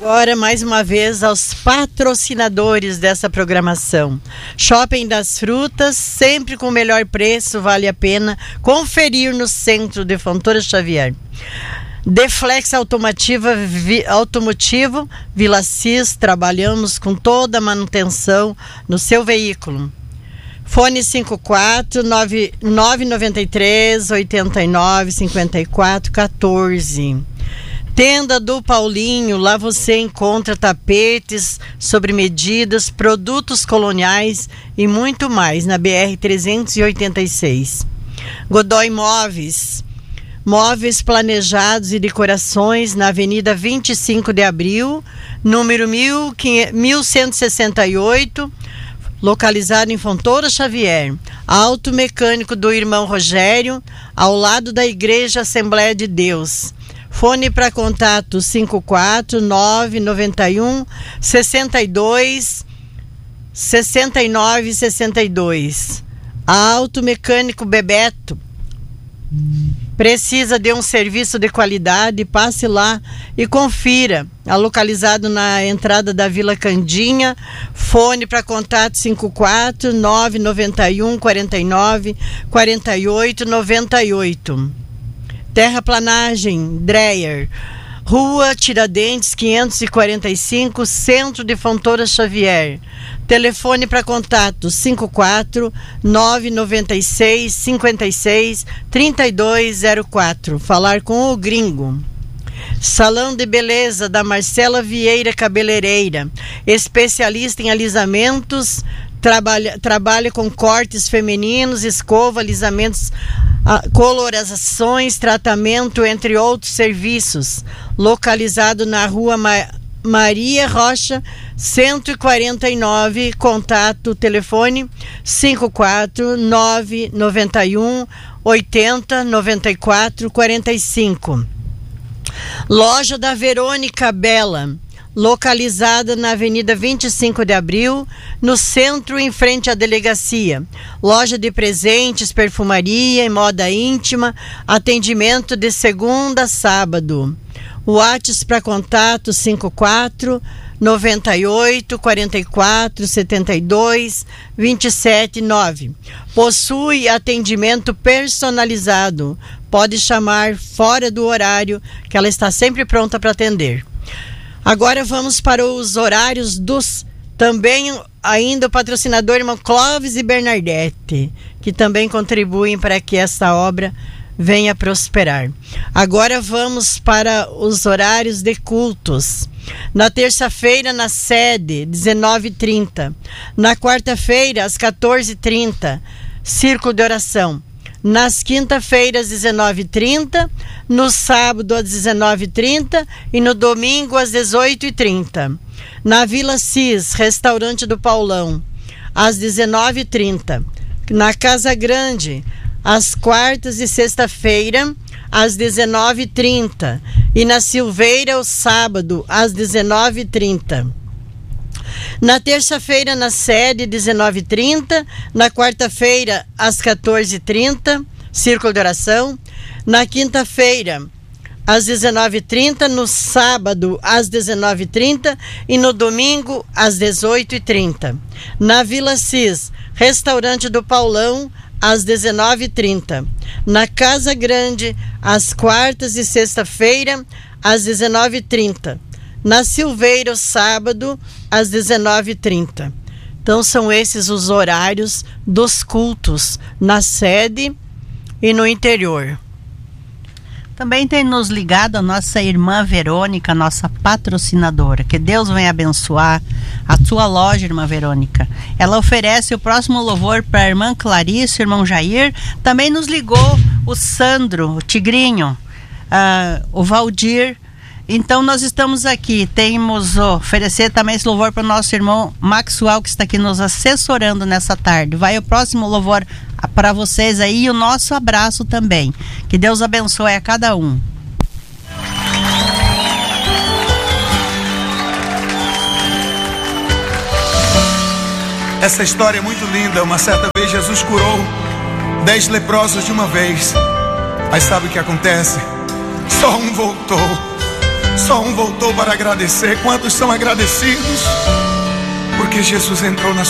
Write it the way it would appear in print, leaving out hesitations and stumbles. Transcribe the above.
Agora, mais uma vez, aos patrocinadores dessa programação. Shopping das Frutas, sempre com o melhor preço, vale a pena conferir no centro de Fontoura Xavier. Deflex Automotivo, Vila Cis, trabalhamos com toda a manutenção no seu veículo. Fone 54 993 89 54 14. Tenda do Paulinho, lá você encontra tapetes sobre medidas, produtos coloniais e muito mais na BR-386. Godoy Móveis, móveis planejados e decorações na Avenida 25 de Abril, número 1168, localizado em Fontoura Xavier. Auto mecânico do irmão Rogério, ao lado da Igreja Assembleia de Deus. Fone para contato 54991 62 69 62. Auto mecânico Bebeto. Precisa de um serviço de qualidade? Passe lá e confira. É localizado na entrada da Vila Candinha. Fone para contato 54991 49 48 98. Terraplanagem Dreyer, Rua Tiradentes 545, Centro de Fontoura Xavier. Telefone para contato 54 996 56 3204. Falar com o gringo. Salão de Beleza da Marcela Vieira Cabeleireira, especialista em alisamentos, trabalha com cortes femininos, escova, alisamentos, colorações, tratamento, entre outros serviços. Localizado na Rua Maria Rocha 149, contato telefone 54991 80 94 45. Loja da Verônica Bela, localizada na Avenida 25 de Abril, no centro, em frente à delegacia. Loja de presentes, perfumaria e moda íntima, atendimento de segunda a sábado. WhatsApp para contato 54 98 44 72 27 9. Possui atendimento personalizado. Pode chamar fora do horário, que ela está sempre pronta para atender. Agora vamos para os horários dos também ainda o patrocinador irmão Clóvis e Bernadette, que também contribuem para que esta obra venha prosperar. Agora vamos para os horários de cultos. Na terça-feira, na sede, 19h30. Na quarta-feira, às 14h30, círculo de oração. Nas quinta-feiras, 19h30, no sábado, às 19h30 e no domingo, às 18h30. Na Vila Cis, restaurante do Paulão, às 19h30. Na Casa Grande, às quartas e sexta-feira, às 19h30. E na Silveira, o sábado, às 19h30. Na terça-feira, na sede, 19h30. Na quarta-feira, às 14h30, círculo de oração. Na quinta-feira, às 19h30. No sábado, às 19h30. E no domingo, às 18h30. Na Vila Cis, restaurante do Paulão, às 19h30. Na Casa Grande, às quartas e sexta-feira, às 19h30. Na Silveira, o sábado, às 19h30. Então, são esses os horários dos cultos na sede e no interior. Também tem nos ligado a nossa irmã Verônica, nossa patrocinadora. Que Deus venha abençoar a sua loja, irmã Verônica. Ela oferece o próximo louvor para a irmã Clarice, o irmão Jair. Também nos ligou o Sandro, o Tigrinho, o Valdir. Então nós estamos aqui, temos oferecer também esse louvor para o nosso irmão Maxwell, que está aqui nos assessorando nessa tarde. Vai o próximo louvor para vocês aí e o nosso abraço também. Que Deus abençoe a cada um. Essa história é muito linda. Uma certa vez Jesus curou 10 leprosos de uma vez. Mas sabe o que acontece? Só um voltou. Só um voltou para agradecer. Quantos são agradecidos? Porque Jesus entrou na